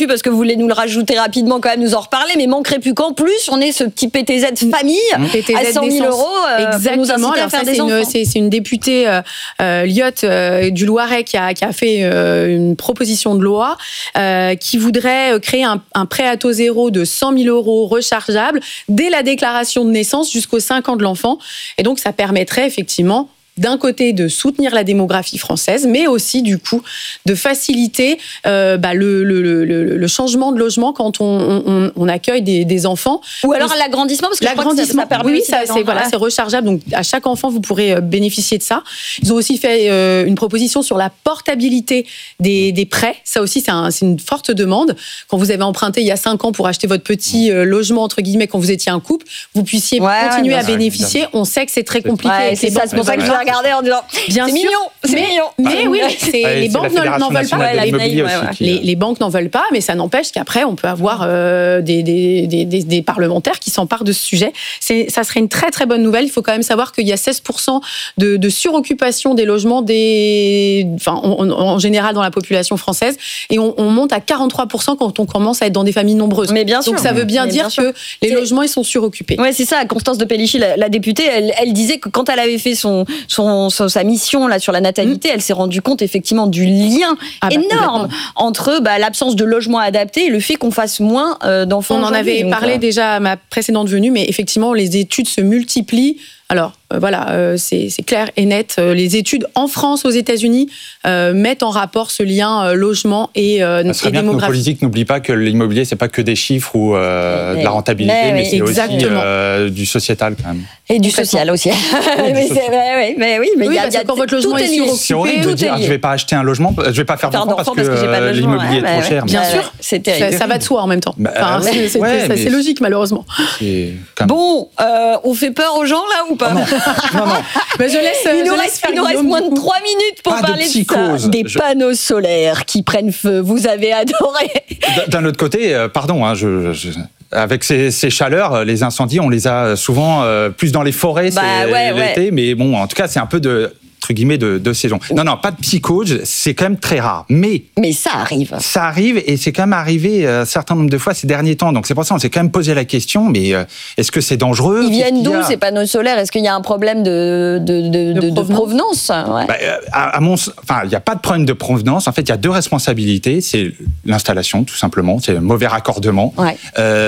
plus parce que vous voulez nous le rajouter rapidement quand même, nous en reparler, mais manquerait plus qu'en plus on ait ce petit PTZ famille PTZ à 100 000 euros pour nous inciter à faire des enfants. C'est une députée Lyotte du Loiret qui a fait une proposition de loi qui voudrait créer un prêt à taux zéro de 100 000 euros rechargeable dès la déclaration de naissance jusqu'aux 5 ans de l'enfant. Et donc, ça permettrait effectivement d'un côté de soutenir la démographie française, mais aussi du coup de faciliter le changement de logement quand on accueille des enfants. Ou alors l'agrandissement, parce que l'agrandissement, ça permet aussi c'est rechargeable. Donc à chaque enfant, vous pourrez bénéficier de ça. Ils ont aussi fait une proposition sur la portabilité des prêts. Ça aussi, c'est une forte demande. Quand vous avez emprunté il y a 5 ans pour acheter votre petit logement, entre guillemets, quand vous étiez un couple, vous puissiez continuer à bénéficier. On sait que c'est très compliqué. C'est pour ça que je vais regarder en disant c'est mignon, mais oui, les banques n'en veulent pas. Les banques n'en veulent pas, mais ça n'empêche qu'après on peut avoir des parlementaires qui s'emparent de ce sujet. Ça serait une très très bonne nouvelle. Il faut quand même savoir qu'il y a 16% de suroccupation des logements en général dans la population française, et on monte à 43% quand on commence à être dans des familles nombreuses. Mais bien sûr. Donc ça veut bien dire que les logements ils sont suroccupés. Ouais, c'est ça. Constance de Pellichy, la députée, elle disait que quand elle avait fait sa mission là sur la natalité, elle s'est rendue compte effectivement du lien énorme entre l'absence de logement adapté et le fait qu'on fasse moins d'enfants. On en avait parlé déjà à ma précédente venue, mais effectivement les études se multiplient. Alors c'est clair et net. Les études en France, aux États-Unis, mettent en rapport ce lien logement et démographie. Ça serait bien que nos politiques n'oublient pas que l'immobilier, c'est pas que des chiffres ou de la rentabilité, mais c'est exactement. aussi du sociétal quand même. Et du social aussi. Mais il y a quand votre logement est suroccupé, c'est horrible de dire je vais pas acheter un logement, je vais pas faire d'enfant parce que l'immobilier est trop cher. Bien sûr, c'est terrible. Ça va de soi en même temps. C'est logique malheureusement. Bon, on fait peur aux gens là ou pas? Non. Mais il nous reste moins de 3 minutes pour parler de ça. Des panneaux solaires qui prennent feu. Vous avez adoré. D'un autre côté, pardon, avec ces chaleurs, les incendies, on les a souvent plus dans les forêts l'été, mais bon, en tout cas, c'est un peu entre guillemets de saison. Non, pas de psychose, c'est quand même très rare. Mais ça arrive. Ça arrive, et c'est quand même arrivé un certain nombre de fois ces derniers temps. Donc c'est pour ça qu'on s'est quand même posé la question, mais est-ce que c'est dangereux? Ils viennent d'où ces panneaux solaires? Est-ce qu'il y a un problème de provenance? Il n'y a pas de problème de provenance. En fait, il y a 2 responsabilités. C'est l'installation, tout simplement. C'est le mauvais raccordement. Ouais.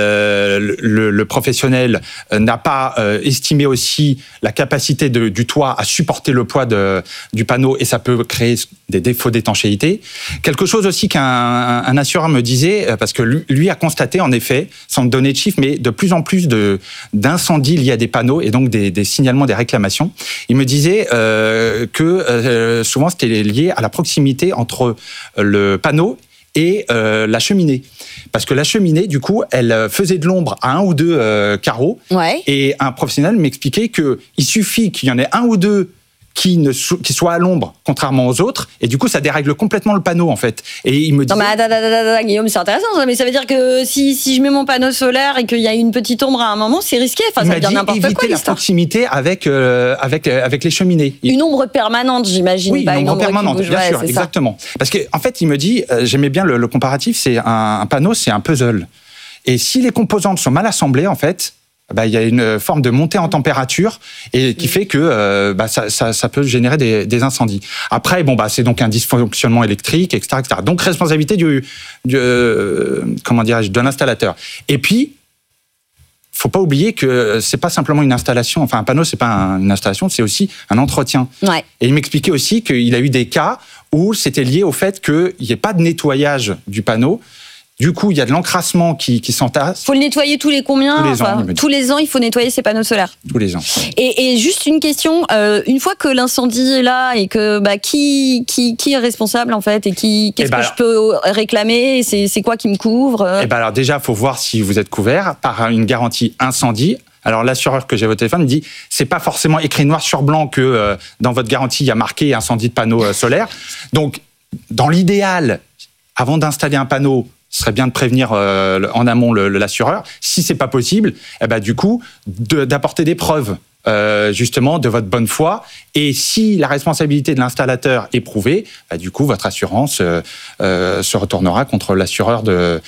Le professionnel n'a pas estimé aussi la capacité du toit à supporter le poids du panneau, et ça peut créer des défauts d'étanchéité. Quelque chose aussi qu'un assureur me disait, parce que lui a constaté en effet, sans me donner de chiffres, mais de plus en plus d'incendies liés à des panneaux et donc des signalements, des réclamations. Il me disait que souvent c'était lié à la proximité entre le panneau et la cheminée. Parce que la cheminée, du coup, elle faisait de l'ombre à 1 ou 2 carreaux. Ouais. Et un professionnel m'expliquait qu'il suffit qu'il y en ait 1 ou 2 qui soit à l'ombre, contrairement aux autres, et du coup, ça dérègle complètement le panneau, en fait. Et il me dit... Non, mais Guillaume, c'est intéressant, mais ça veut dire que si je mets mon panneau solaire et qu'il y a une petite ombre à un moment, c'est risqué. Enfin, ça veut dire n'importe quoi, éviter la proximité avec les cheminées. Une ombre permanente, j'imagine. Oui, une ombre permanente, bien sûr, exactement. Parce qu'en fait, il me dit, j'aimais bien le comparatif, c'est un panneau, c'est un puzzle. Et si les composantes sont mal assemblées, en fait, il y a une forme de montée en température et qui fait que ça peut générer des incendies. Après, c'est donc un dysfonctionnement électrique, etc., etc. Donc responsabilité de l'installateur. Et puis, faut pas oublier que c'est pas simplement une installation. Enfin, un panneau, c'est pas une installation, c'est aussi un entretien. Ouais. Et il m'expliquait aussi qu'il a eu des cas où c'était lié au fait qu'il n'y ait pas de nettoyage du panneau. Du coup, il y a de l'encrassement qui s'entasse. Il faut le nettoyer tous les combien? Tous les ans, il faut nettoyer ces panneaux solaires. Tous les ans. Et juste une question, une fois que l'incendie est là et que qui est responsable en fait, et qu'est-ce que je peux réclamer? C'est quoi qui me couvre? Alors déjà, il faut voir si vous êtes couvert par une garantie incendie. Alors l'assureur que j'ai au téléphone me dit, c'est pas forcément écrit noir sur blanc que dans votre garantie il y a marqué incendie de panneau solaire. Donc dans l'idéal, avant d'installer un panneau, ce serait bien de prévenir en amont l'assureur. Si c'est pas possible, du coup, d'apporter des preuves justement de votre bonne foi. Et si la responsabilité de l'installateur est prouvée, du coup, votre assurance se retournera contre l'assureur de